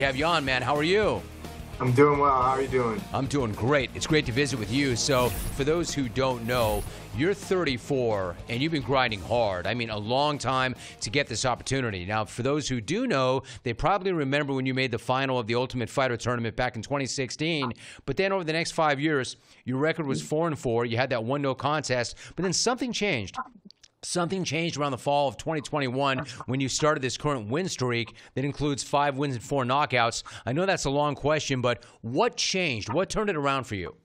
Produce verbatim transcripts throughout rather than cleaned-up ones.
Have you on, man. How are you? I'm doing well. How are you doing? I'm doing great. It's great to visit with you. So, for those who don't know, you're thirty-four and you've been grinding hard. I mean, a long time to get this opportunity. Now, for those who do know, they probably remember when you made the final of the Ultimate Fighter tournament back in twenty sixteen. But then over the next five years, your record was four and four. You had that one no contest. But then something changed. Something changed around the fall of twenty twenty-one when you started this current win streak that includes five wins and four knockouts. I know that's a long question, but what changed? What turned it around for you?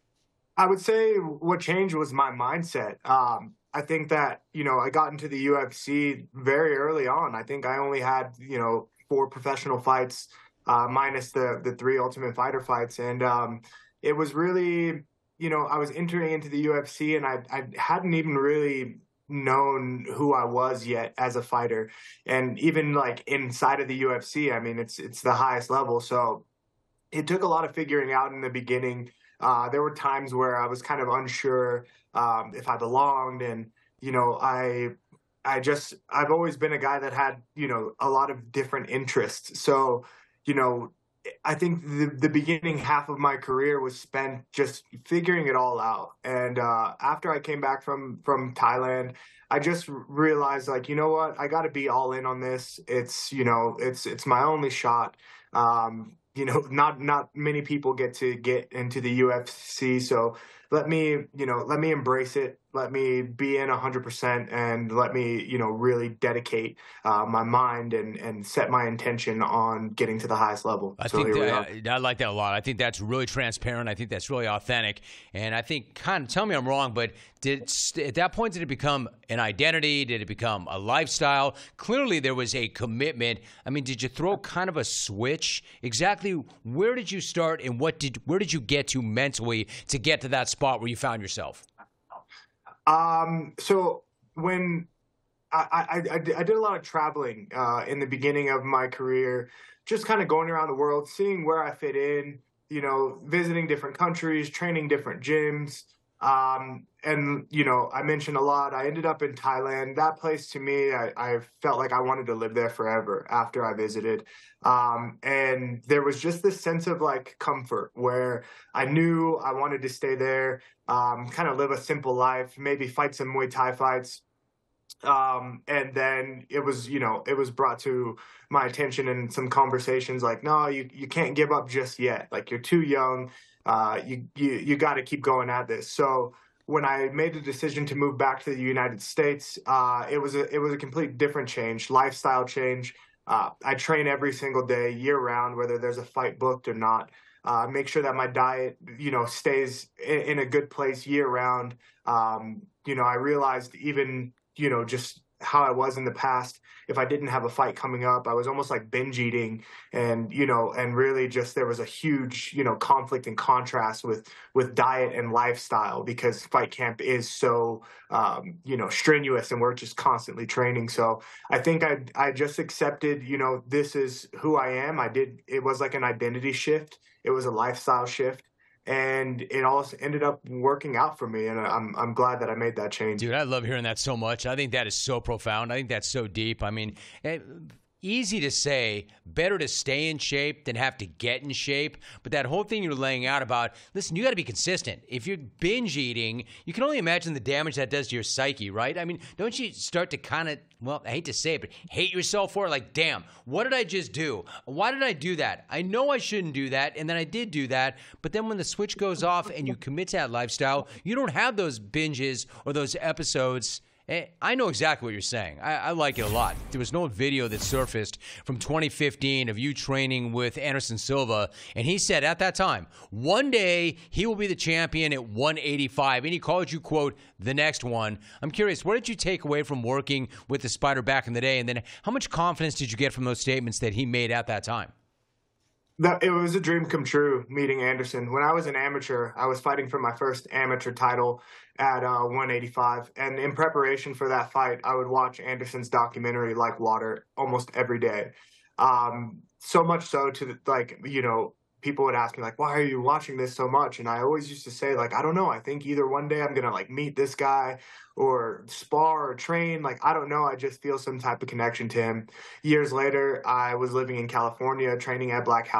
I would say what changed was my mindset. Um, I think that, you know, I got into the U F C very early on. I think I only had, you know, four professional fights, uh, minus the, the three Ultimate Fighter fights. And um, it was really, you know, I was entering into the U F C and I, I hadn't even really known who I was yet as a fighter. And even like inside of the U F C, I mean, it's it's the highest level. So it took a lot of figuring out in the beginning. Uh, there were times where I was kind of unsure um, if I belonged. And, you know, I I just I've always been a guy that had, you know, a lot of different interests. So, you know, I think the, the beginning half of my career was spent just figuring it all out. And uh, after I came back from from Thailand, I just realized, like, you know what, I got to be all in on this. It's, you know, it's it's my only shot. Um, you know, not not many people get to get into the U F C, so let me, you know, let me embrace it. Let me be in one hundred percent and let me, you know, really dedicate uh, my mind and, and set my intention on getting to the highest level. I so think here that, we are. I like that a lot. I think that's really transparent. I think that's really authentic. And I think, kind of, tell me I'm wrong, but did at that point, did it become an identity? Did it become a lifestyle? Clearly, there was a commitment. I mean, did you throw kind of a switch? Exactly where did you start and what did where did you get to mentally to get to that spot where you found yourself? Um, so when I, I, I, I did a lot of traveling uh, in the beginning of my career, just kind of going around the world, seeing where I fit in, you know, visiting different countries, training different gyms. Um, and, you know, I mentioned a lot. I ended up in Thailand. That place to me, I, I felt like I wanted to live there forever after I visited. Um, and there was just this sense of like comfort where I knew I wanted to stay there, um, kind of live a simple life, maybe fight some Muay Thai fights. Um, and then it was, you know, it was brought to my attention in some conversations like, no, you, you can't give up just yet. Like, you're too young. Uh, you, you, you got to keep going at this. So when I made the decision to move back to the United States, uh, it was a, it was a complete different change, lifestyle change. Uh, I train every single day year round, whether there's a fight booked or not. Uh, make sure that my diet, you know, stays in, in a good place year round. Um, you know, I realized even, you know, just how I was in the past, if I didn't have a fight coming up, I was almost like binge eating, and, you know, and really just there was a huge, you know, conflict and contrast with, with diet and lifestyle because fight camp is so, um, you know, strenuous and we're just constantly training. So I think I, I just accepted, you know, this is who I am. I did, it was like an identity shift. It was a lifestyle shift. And it all ended up working out for me, and I'm I'm glad that I made that change. Dude, I love hearing that so much. I think that is so profound. I think that's so deep. I mean, it, easy to say, better to stay in shape than have to get in shape. But that whole thing you're laying out about, listen, you got to be consistent. If you're binge eating, you can only imagine the damage that does to your psyche, right? I mean, don't you start to kind of, well, I hate to say it, but hate yourself for it? Like, damn, what did I just do? Why did I do that? I know I shouldn't do that, and then I did do that. But then when the switch goes off and you commit to that lifestyle, you don't have those binges or those episodes. I know exactly what you're saying. I, I like it a lot. There was no video that surfaced from twenty fifteen of you training with Anderson Silva, and he said at that time, one day he will be the champion at one eighty-five, and he called you, quote, the next one. I'm curious, what did you take away from working with the Spider back in the day, and then how much confidence did you get from those statements that he made at that time? That, it was a dream come true meeting Anderson. When I was an amateur, I was fighting for my first amateur title at uh, one eighty-five. And in preparation for that fight, I would watch Anderson's documentary like water almost every day. Um, so much so to, like, you know, people would ask me like, why are you watching this so much? And I always used to say like, I don't know. I think either one day I'm going to like meet this guy or spar or train. Like, I don't know. I just feel some type of connection to him. Years later, I was living in California training at Black House.